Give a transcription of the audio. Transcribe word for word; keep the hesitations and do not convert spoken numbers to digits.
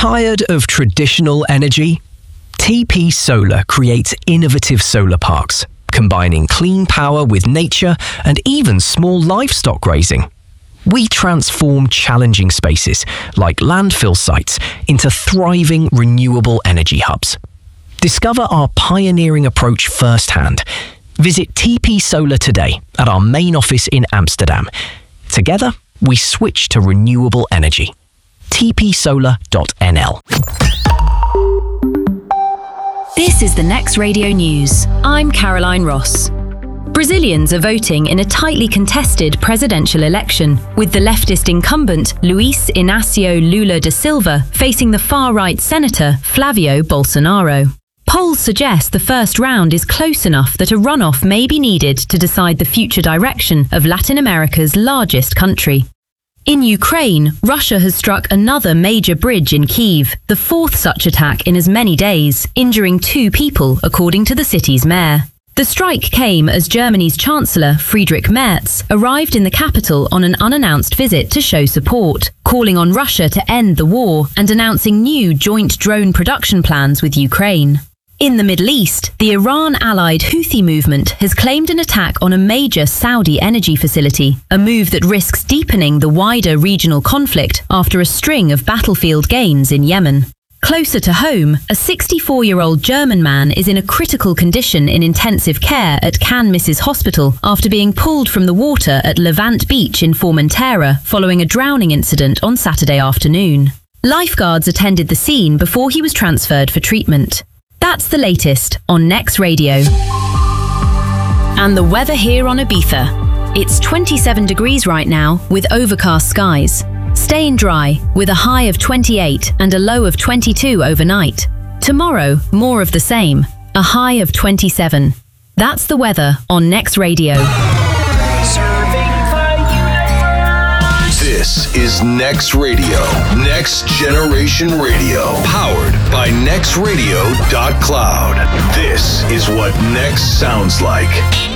Tired of traditional energy? T P Solar creates innovative solar parks, combining clean power with nature and even small livestock grazing. We transform challenging spaces, like landfill sites, into thriving renewable energy hubs. Discover our pioneering approach firsthand. Visit T P Solar today at our main office in Amsterdam. Together, we switch to renewable energy. t p solar dot n l. This is the Next Radio News. I'm Caroline Ross. Brazilians are voting in a tightly contested presidential election, with the leftist incumbent Luiz Inácio Lula da Silva facing the far-right senator Flávio Bolsonaro. Polls suggest the first round is close enough that a runoff may be needed to decide the future direction of Latin America's largest country. In Ukraine, Russia has struck another major bridge in Kyiv, the fourth such attack in as many days, injuring two people, according to the city's mayor. The strike came as Germany's Chancellor, Friedrich Merz, arrived in the capital on an unannounced visit to show support, calling on Russia to end the war and announcing new joint drone production plans with Ukraine. In the Middle East, the Iran-allied Houthi movement has claimed an attack on a major Saudi energy facility, a move that risks deepening the wider regional conflict after a string of battlefield gains in Yemen. Closer to home, a sixty-four-year-old German man is in a critical condition in intensive care at Can Misses Hospital after being pulled from the water at Levant Beach in Formentera following a drowning incident on Saturday afternoon. Lifeguards attended the scene before he was transferred for treatment. That's the latest on Next Radio. And the weather here on Ibiza. It's twenty-seven degrees right now with overcast skies. Staying dry with a high of twenty-eight and a low of twenty-two overnight. Tomorrow, more of the same, a high of twenty-seven. That's the weather on Next Radio. This is Next Radio, Next Generation Radio, powered by next radio dot cloud. This is what Next sounds like.